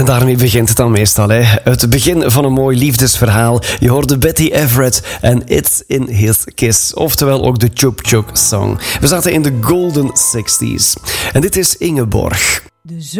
daarmee begint het dan meestal, hè? Het begin van een mooi liefdesverhaal. Je hoorde Betty Everett en It's in His Kiss. Oftewel ook de Chuk Chuk Song. We zaten in de Golden 60s. En dit is Ingeborg.